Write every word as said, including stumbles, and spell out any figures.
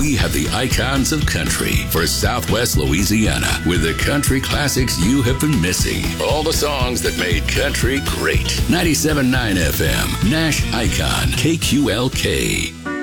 We have the icons of country for Southwest Louisiana with the country classics you have been missing. All the songs that made country great. ninety-seven point nine F M, Nash Icon, K Q L K.